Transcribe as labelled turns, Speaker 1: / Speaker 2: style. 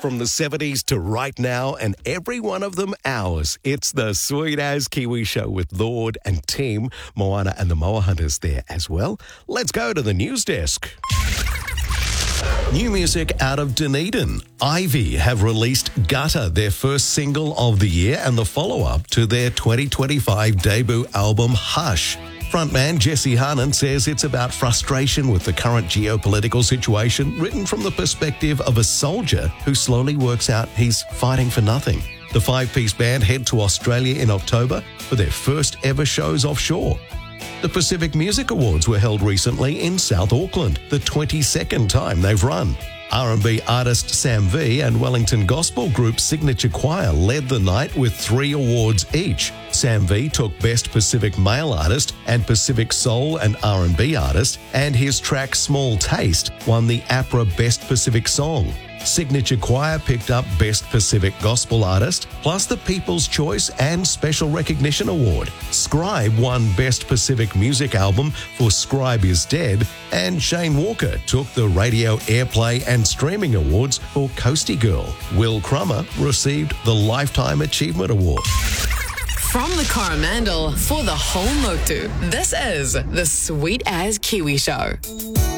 Speaker 1: from the 70s to right now, and every one of them ours. It's the Sweet As Kiwi Show with Lord and team. Moana and the Moa Hunters there as well. Let's go to the news desk. New music out of Dunedin. Ivy have released Gutter, their first single of the year and the follow-up to their 2025 debut album Hush. Frontman Jesse Harnan says it's about frustration with the current geopolitical situation, written from the perspective of a soldier who slowly works out he's fighting for nothing. The five-piece band head to Australia in October for their first ever shows offshore. The Pacific Music Awards were held recently in South Auckland, the 22nd time they've run. R&B artist Sam V and Wellington Gospel Group Signature Choir led the night with 3 awards each. Sam V took Best Pacific Male Artist and Pacific Soul and R&B Artist, and his track Small Taste won the APRA Best Pacific Song. Signature Choir picked up Best Pacific Gospel Artist, plus the People's Choice and Special Recognition Award. Scribe won Best Pacific Music Album for Scribe is Dead, and Shane Walker took the Radio Airplay and Streaming Awards for Coastie Girl. Will Crummer received the Lifetime Achievement Award.
Speaker 2: From the Coromandel for the whole Motu, this is the Sweet As Kiwi Show.